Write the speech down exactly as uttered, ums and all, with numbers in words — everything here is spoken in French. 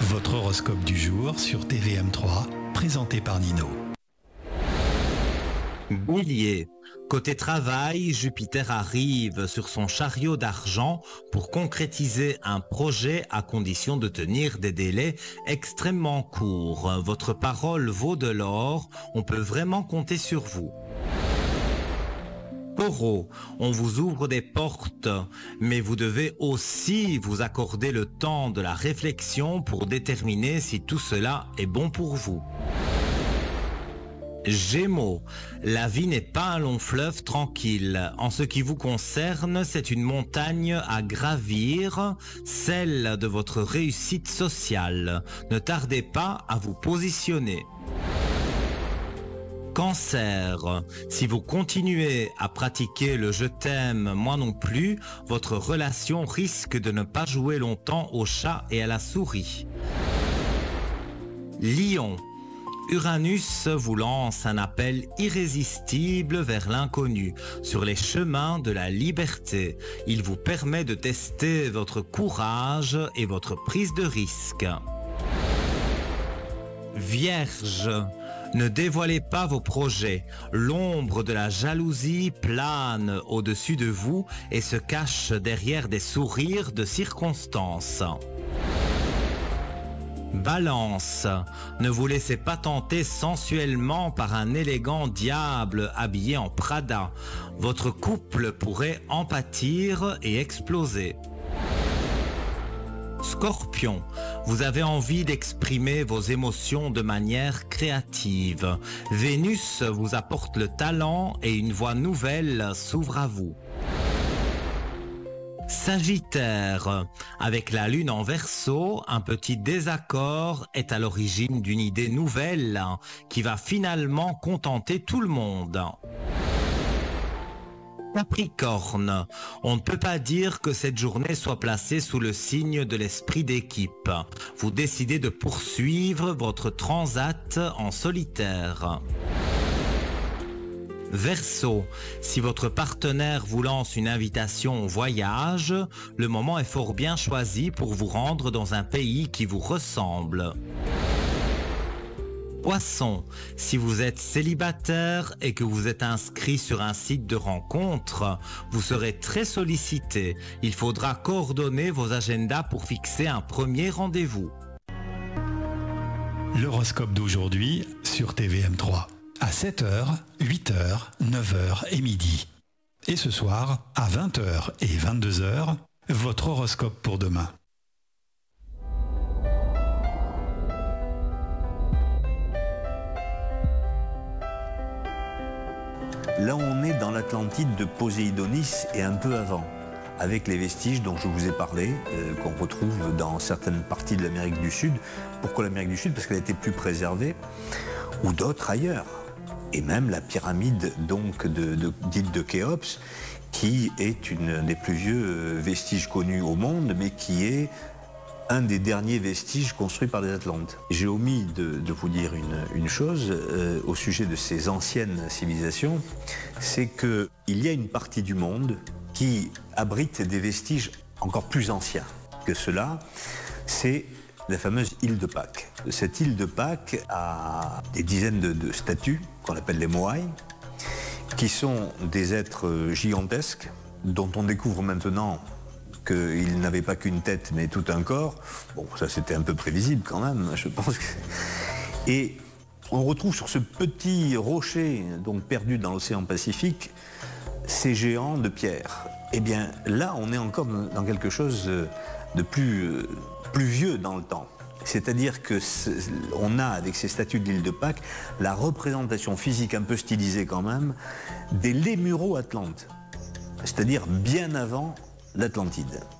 Votre horoscope du jour sur T V M trois, présenté par Nino. Bélier. Côté travail, Jupiter arrive sur son chariot d'argent pour concrétiser un projet à condition de tenir des délais extrêmement courts. Votre parole vaut de l'or, on peut vraiment compter sur vous. Taureau, on vous ouvre des portes, mais vous devez aussi vous accorder le temps de la réflexion pour déterminer si tout cela est bon pour vous. Gémeaux, la vie n'est pas un long fleuve tranquille. En ce qui vous concerne, c'est une montagne à gravir, celle de votre réussite sociale. Ne tardez pas à vous positionner. Cancer, si vous continuez à pratiquer le « je t'aime, moi non plus », votre relation risque de ne pas jouer longtemps au chat et à la souris. Lion, Uranus vous lance un appel irrésistible vers l'inconnu, sur les chemins de la liberté. Il vous permet de tester votre courage et votre prise de risque. Vierge, ne dévoilez pas vos projets. L'ombre de la jalousie plane au-dessus de vous et se cache derrière des sourires de circonstance. Balance, ne vous laissez pas tenter sensuellement par un élégant diable habillé en Prada. Votre couple pourrait en pâtir et exploser. Scorpion, vous avez envie d'exprimer vos émotions de manière créative. Vénus vous apporte le talent et une voie nouvelle s'ouvre à vous. Sagittaire, avec la lune en Verseau, un petit désaccord est à l'origine d'une idée nouvelle qui va finalement contenter tout le monde. Capricorne, on ne peut pas dire que cette journée soit placée sous le signe de l'esprit d'équipe. Vous décidez de poursuivre votre transat en solitaire. Verseau, si votre partenaire vous lance une invitation au voyage, le moment est fort bien choisi pour vous rendre dans un pays qui vous ressemble. Poisson, si vous êtes célibataire et que vous êtes inscrit sur un site de rencontre, vous serez très sollicité. Il faudra coordonner vos agendas pour fixer un premier rendez-vous. L'horoscope d'aujourd'hui sur T V M trois. À sept heures, huit heures, neuf heures et midi. Et ce soir, à vingt heures et vingt-deux heures, votre horoscope pour demain. Là, on est dans l'Atlantide de Poséidonis et un peu avant, avec les vestiges dont je vous ai parlé, euh, qu'on retrouve dans certaines parties de l'Amérique du Sud. Pourquoi l'Amérique du Sud? Parce qu'elle a été plus préservée, ou d'autres ailleurs. Et même la pyramide donc de, de, dite de Khéops, qui est une des plus vieux vestiges connus au monde, mais qui est un des derniers vestiges construits par les Atlantes. J'ai omis de, de vous dire une, une chose euh, au sujet de ces anciennes civilisations, c'est qu'il y a une partie du monde qui abrite des vestiges encore plus anciens que cela, c'est la fameuse île de Pâques. Cette île de Pâques a des dizaines de, de statues, qu'on appelle les Moai, qui sont des êtres gigantesques, dont on découvre maintenant qu'ils n'avaient pas qu'une tête, mais tout un corps. Bon, ça c'était un peu prévisible quand même, je pense que... Et on retrouve sur ce petit rocher, donc perdu dans l'océan Pacifique, ces géants de pierre. Eh bien, là, on est encore dans quelque chose de plus... plus vieux dans le temps. C'est-à-dire qu'on a, avec ces statues de l'île de Pâques, la représentation physique un peu stylisée quand même, des Lémuro-Atlantes, c'est-à-dire bien avant l'Atlantide.